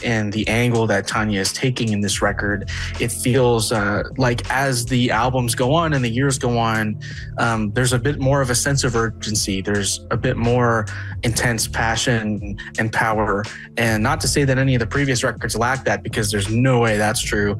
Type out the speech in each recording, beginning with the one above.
and the angle that Tanya is taking in this record, it feels like as the albums go on and the years go on, there's a bit more of a sense of urgency. There's a bit more intense passion and power. And not to say that any of the previous records lack that, because there's no way that's true.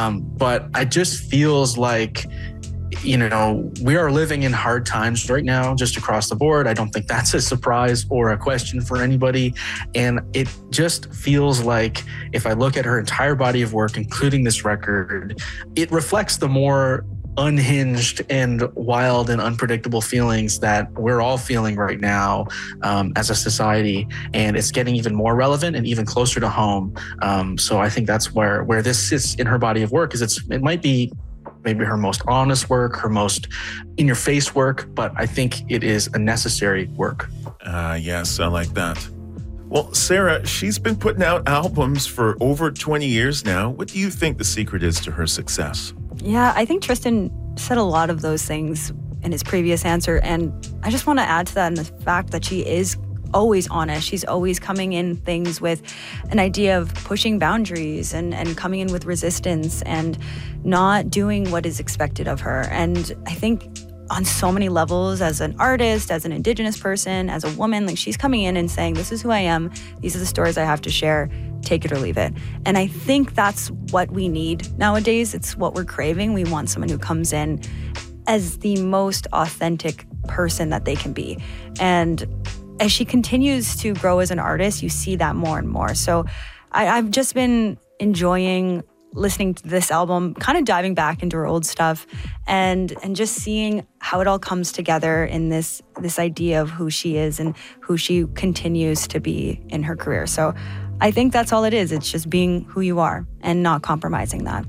But it just feels like, you know, we are living in hard times right now, just across the board. I don't think that's a surprise or a question for anybody. And it just feels like, if I look at her entire body of work, including this record, it reflects the more unhinged and wild and unpredictable feelings that we're all feeling right now as a society. And it's getting even more relevant and even closer to home. So I think that's where this sits in her body of work, is it might be maybe her most honest work, her most in-your-face work, but I think it is a necessary work. Yes, I like that. Well, Sarah, she's been putting out albums for over 20 years now. What do you think the secret is to her success? Yeah, I think Tristan said a lot of those things in his previous answer, and I just want to add to that in the fact that she is always honest. She's always coming in things with an idea of pushing boundaries and coming in with resistance and not doing what is expected of her. And I think on so many levels, as an artist, as an Indigenous person, as a woman, like, she's coming in and saying, this is who I am. These are the stories I have to share. Take it or leave it. And I think that's what we need nowadays. It's what we're craving. We want someone who comes in as the most authentic person that they can be. And as she continues to grow as an artist, you see that more and more. So I've just been enjoying listening to this album, kind of diving back into her old stuff and just seeing how it all comes together in this idea of who she is and who she continues to be in her career. So I think that's all it is. It's just being who you are and not compromising that.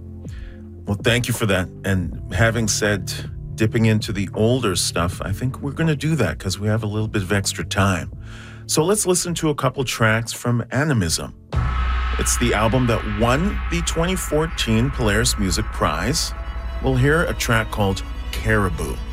Well, thank you for that. And having said dipping into the older stuff, I think we're going to do that because we have a little bit of extra time. So let's listen to a couple tracks from Animism. It's the album that won the 2014 Polaris Music Prize. We'll hear a track called Caribou.